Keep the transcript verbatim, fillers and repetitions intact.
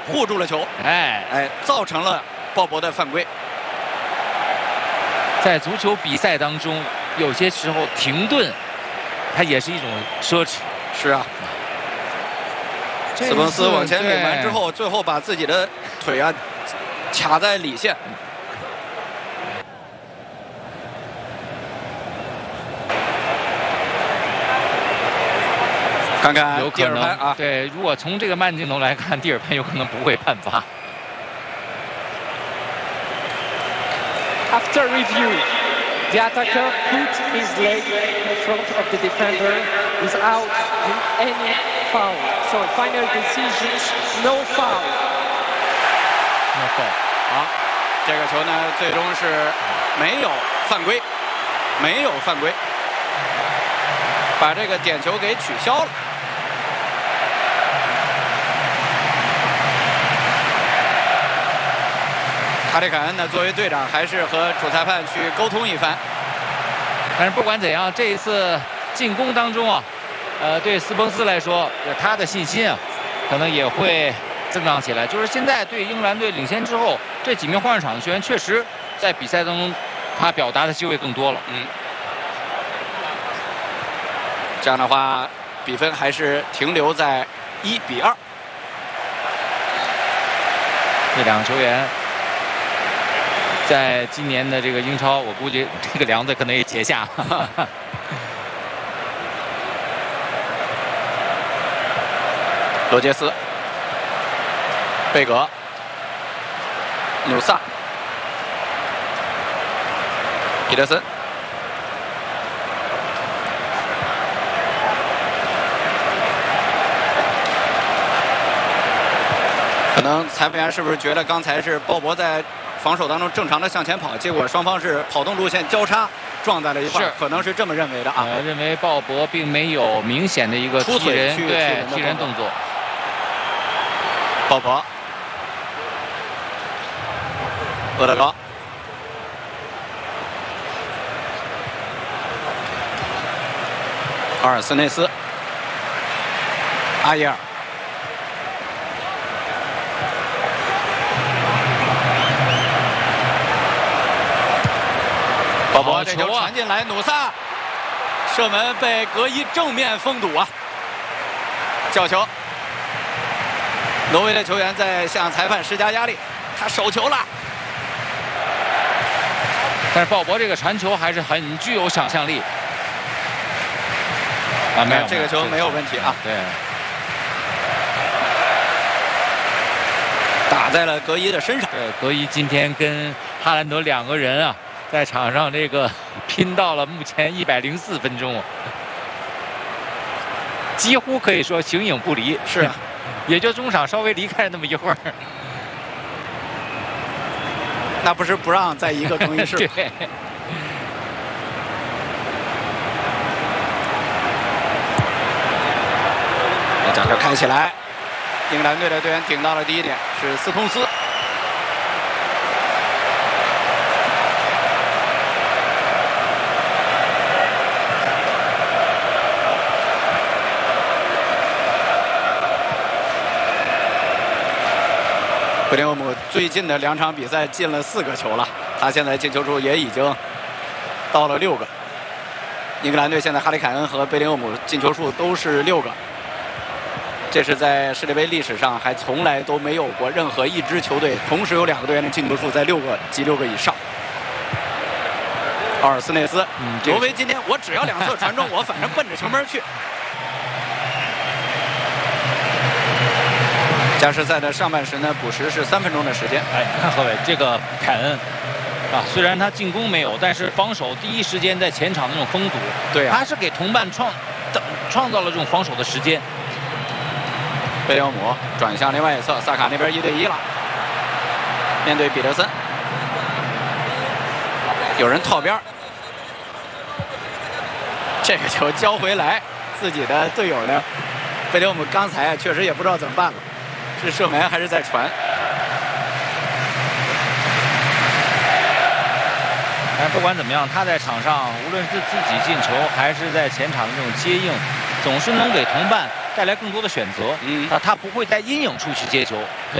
护住了球， 哎哎，造成了鲍勃的犯规。 在足球比赛当中，有些时候停顿，它也是一种奢侈。 是啊。 斯彭斯往前领完之后，最后把自己的腿啊卡在里线。看看有可能啊， 对，如果从这个慢镜头来看，蒂尔潘有可能不会判罚。 After review, the attacker put his leg in front of the defender without any foul. So final decisions, no foul. No foul. 好，这个球呢，最终是没有犯规，没有犯规，把这个点球给取消了。哈里凯恩呢，作为队长，还是和主裁判去沟通一番。 但是不管怎样，这一次进攻当中啊，呃，对斯彭斯来说，他的信心啊，可能也会增长起来。就是现在对英格兰队领先之后，这几名换上场的球员确实在比赛当中，他表达的机会更多了。 嗯，这样的话，比分还是停留在一比二。 这两个球员。 在今年的这个英超，我估计这个梁子可能也结下。 罗杰斯、贝格、努萨、彼得森。可能裁判员是不是觉得刚才是鲍勃在？ 防守当中正常的向前跑，结果双方是跑动路线交叉撞在了一块，可能是这么认为的啊。 呃，认为鲍勃并没有明显的一个出腿人对踢人动作。 鲍勃、厄德高、阿尔斯内斯、阿耶尔。 鲍勃这球传进来，努萨射门被格伊正面封堵啊！角球，挪威的球员在向裁判施加压力，他手球了。 但是鲍勃这个传球还是很具有想象力啊！没有， 这个球没有问题啊。 对， 打在了格伊的身上。 对，格伊今天跟哈兰德两个人啊。 在场上这个拼到了目前一百零四分钟，几乎可以说形影不离。 是啊， 也就中场稍微离开了那么一会儿。 那不是不让在一个更衣室。 对。 把这开起来，英格兰队的队员顶到了第一点，是斯通斯。 贝林厄姆最近的两场比赛进了四个球了，他现在进球数也已经到了六个。英格兰队现在哈里凯恩和贝林厄姆进球数都是六个，这是在世界杯历史上还从来都没有过任何一支球队同时有两个队员的进球数在六个及六个以上。奥尔斯内斯，嗯，挪威今天我只要两次传中，我反正奔着球门去。 加时赛的上半时呢，补时是三分钟的时间。 哎，你看何伟这个凯恩啊，虽然他进攻没有，但是防守第一时间在前场的那种封堵， 对啊， 他是给同伴创等创造了这种防守的时间。 贝林厄姆转向另外一侧，萨卡那边一对一了，面对彼得森，有人套边，这个球交回来，自己的队友呢，贝林厄姆刚才啊确实也不知道怎么办了。 是射门还是在传？ 但不管怎么样，他在场上无论是自己进球，还是在前场的这种接应，总是能给同伴带来更多的选择。嗯，啊，他不会在阴影处去接球。